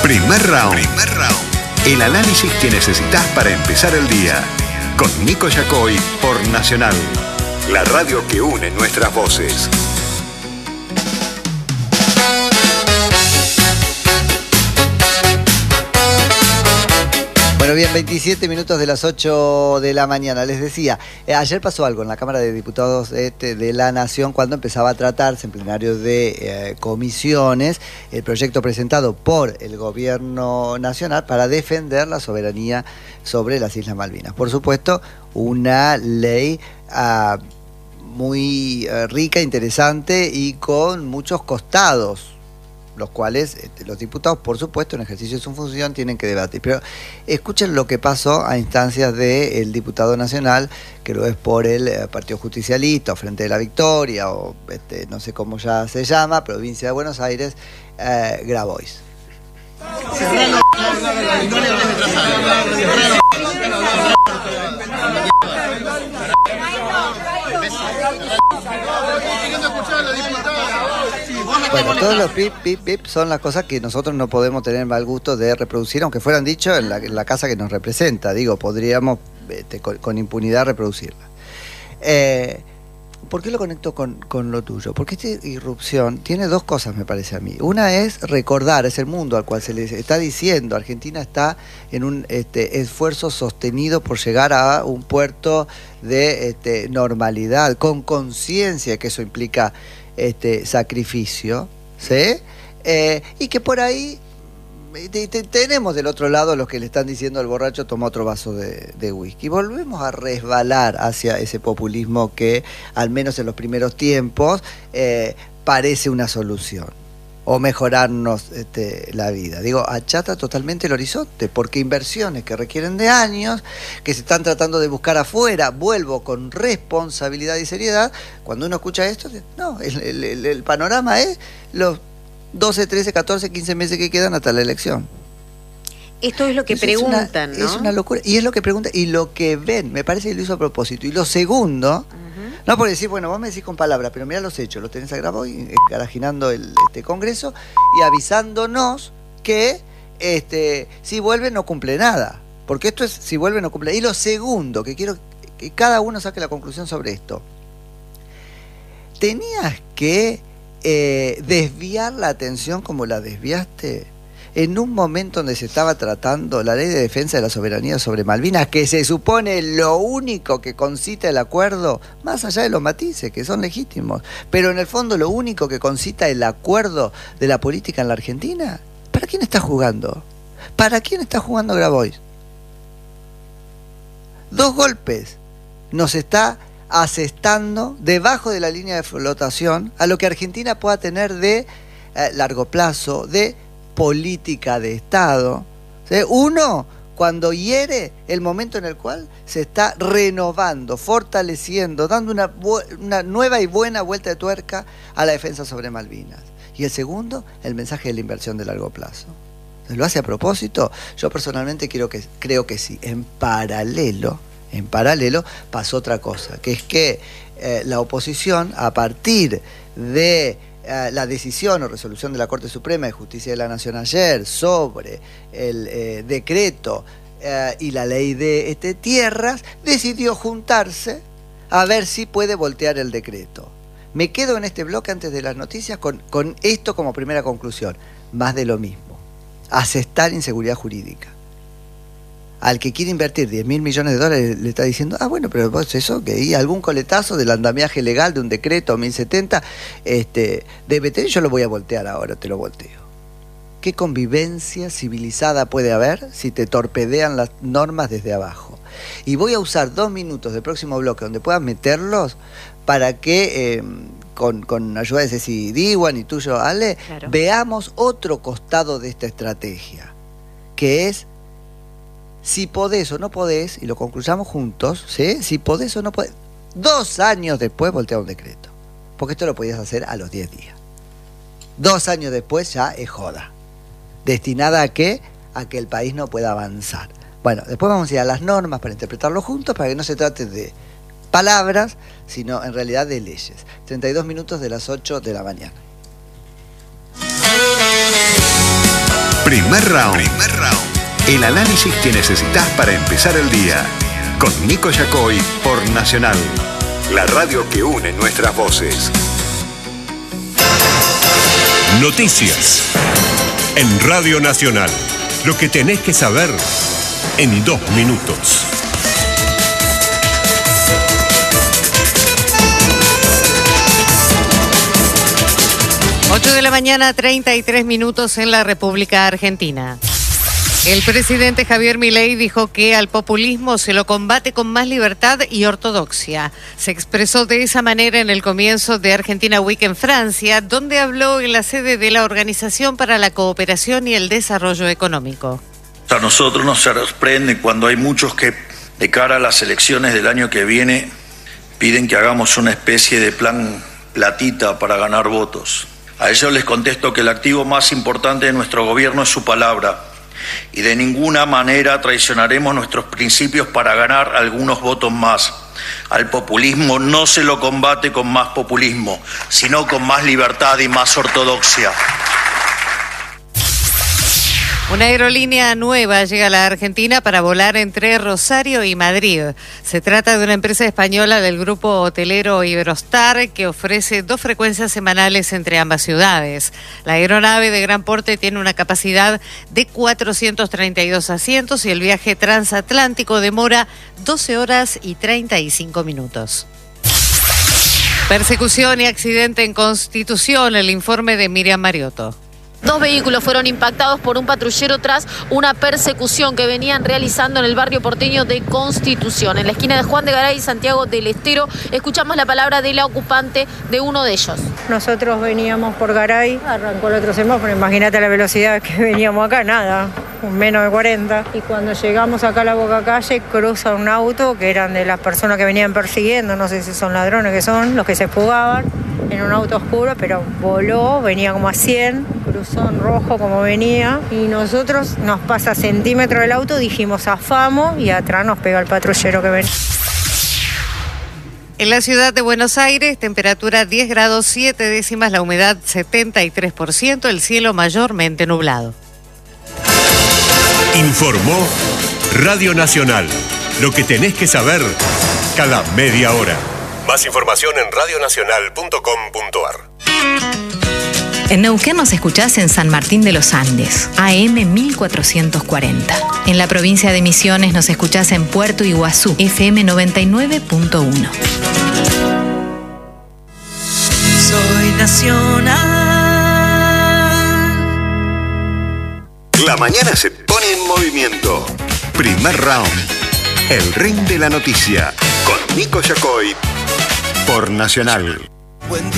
Primer round. El análisis que necesitas para empezar el día. Con Nico Yacoy por Nacional. La radio que une nuestras voces. Bueno, bien, 27 minutos de las 8 de la mañana. Les decía, ayer pasó algo en la Cámara de Diputados de la Nación cuando empezaba a tratarse en plenario de comisiones el proyecto presentado por el Gobierno Nacional para defender la soberanía sobre las Islas Malvinas. Por supuesto, una ley muy rica, interesante y con muchos costados, los cuales los diputados, por supuesto, en ejercicio de su función, tienen que debatir. Pero escuchen lo que pasó a instancias del diputado nacional, que lo es por el Partido Justicialista, o Frente de la Victoria, o no sé cómo ya se llama, Provincia de Buenos Aires, Grabois. Bueno, todos los pip, pip, pip son las cosas que nosotros no podemos tener mal gusto de reproducir, aunque fueran dicho en la casa que nos representa. Digo, podríamos con impunidad reproducirla. ¿Por qué lo conecto con lo tuyo? Porque esta irrupción tiene dos cosas, me parece a mí. Una es recordar, es el mundo al cual se les está diciendo, Argentina está en un esfuerzo sostenido por llegar a un puerto de normalidad, con conciencia que eso implica sacrificio, ¿sí? Y que por ahí tenemos del otro lado los que le están diciendo al borracho toma otro vaso de whisky. Volvemos a resbalar hacia ese populismo que, al menos en los primeros tiempos, parece una solución o mejorarnos la vida. Digo, achata totalmente el horizonte, porque inversiones que requieren de años, que se están tratando de buscar afuera, vuelvo con responsabilidad y seriedad. Cuando uno escucha esto, no, el panorama es los 12, 13, 14, 15 meses que quedan hasta la elección. Esto es lo que preguntan, ¿no? Es una locura, y es lo que preguntan y lo que ven, me parece que lo hizo a propósito. Y lo segundo, no por decir, bueno, vos me decís con palabras, pero mirá los hechos, los tenés a Grabois encarajinando el Congreso y avisándonos que si vuelve no cumple nada, porque esto es si vuelve no cumple. Y lo segundo, que quiero que cada uno saque la conclusión sobre esto, tenías que desviar la atención como la desviaste en un momento donde se estaba tratando la ley de defensa de la soberanía sobre Malvinas, que se supone lo único que concita el acuerdo, más allá de los matices que son legítimos, pero en el fondo lo único que concita el acuerdo de la política en la Argentina. ¿Para quién está jugando? ¿Para quién está jugando Grabois? 2 golpes nos está asestando debajo de la línea de flotación a lo que Argentina pueda tener de largo plazo, de política de Estado. ¿Sí? Uno, cuando hiere el momento en el cual se está renovando, fortaleciendo, dando una nueva y buena vuelta de tuerca a la defensa sobre Malvinas. Y el segundo, el mensaje de la inversión de largo plazo. ¿Lo hace a propósito? Yo personalmente creo que sí. En paralelo pasó otra cosa, que es que la oposición, a partir de la decisión o resolución de la Corte Suprema de Justicia de la Nación ayer sobre el decreto y la ley de tierras, decidió juntarse a ver si puede voltear el decreto. Me quedo en este bloque antes de las noticias con esto como primera conclusión. Más de lo mismo. Asestar inseguridad jurídica. Al que quiere invertir 10.000 millones de dólares le está diciendo, bueno, pero vos eso, que hay algún coletazo del andamiaje legal de un decreto 1070, debe tener, yo lo voy a voltear ahora, te lo volteo. ¿Qué convivencia civilizada puede haber si te torpedean las normas desde abajo? Y voy a usar 2 minutos del próximo bloque donde puedas meterlos para que, con ayuda de Ceci Diwan y tuyo, Ale, claro, veamos otro costado de esta estrategia, que es si podés o no podés, y lo concluyamos juntos, ¿sí? Si podés o no podés, 2 años después voltear un decreto. Porque esto lo podías hacer a los 10 días. 2 años después ya es joda. ¿Destinada a qué? A que el país no pueda avanzar. Bueno, después vamos a ir a las normas para interpretarlo juntos, para que no se trate de palabras, sino en realidad de leyes. 32 minutos de las 8 de la mañana. Primer round. El análisis que necesitas para empezar el día. Con Nico Yacoy por Nacional. La radio que une nuestras voces. Noticias. En Radio Nacional. Lo que tenés que saber en 2 minutos. 8 de la mañana, 33 minutos en la República Argentina. El presidente Javier Milei dijo que al populismo se lo combate con más libertad y ortodoxia. Se expresó de esa manera en el comienzo de Argentina Week en Francia, donde habló en la sede de la Organización para la Cooperación y el Desarrollo Económico. A nosotros nos sorprende cuando hay muchos que, de cara a las elecciones del año que viene, piden que hagamos una especie de plan platita para ganar votos. A ellos les contesto que el activo más importante de nuestro gobierno es su palabra y de ninguna manera traicionaremos nuestros principios para ganar algunos votos más. Al populismo no se lo combate con más populismo, sino con más libertad y más ortodoxia. Una aerolínea nueva llega a la Argentina para volar entre Rosario y Madrid. Se trata de una empresa española del grupo hotelero Iberostar que ofrece 2 frecuencias semanales entre ambas ciudades. La aeronave de gran porte tiene una capacidad de 432 asientos y el viaje transatlántico demora 12 horas y 35 minutos. Persecución y accidente en Constitución, el informe de Miriam Mariotto. 2 vehículos fueron impactados por un patrullero tras una persecución que venían realizando en el barrio porteño de Constitución. En la esquina de Juan de Garay y Santiago del Estero, escuchamos la palabra de la ocupante de uno de ellos. Nosotros veníamos por Garay, arrancó el otro semáforo, imagínate la velocidad que veníamos acá, nada, menos de 40. Y cuando llegamos acá a la boca calle, cruza un auto que eran de las personas que venían persiguiendo, no sé si son ladrones que son, los que se fugaban, en un auto oscuro, pero voló, venía como a 100, cruzó en rojo como venía, y nosotros nos pasa centímetro del auto, dijimos zafamos y atrás nos pega el patrullero que venía. En la ciudad de Buenos Aires, temperatura 10 grados 7 décimas, la humedad 73%, el cielo mayormente nublado. Informó Radio Nacional. Lo que tenés que saber cada media hora. Más información en radionacional.com.ar. En Neuquén nos escuchás en San Martín de los Andes, AM 1440. En la provincia de Misiones nos escuchás en Puerto Iguazú, FM 99.1. Soy Nacional. La mañana se pone en movimiento. Primer round. El ring de la noticia. Con Nico Yacoy por Nacional.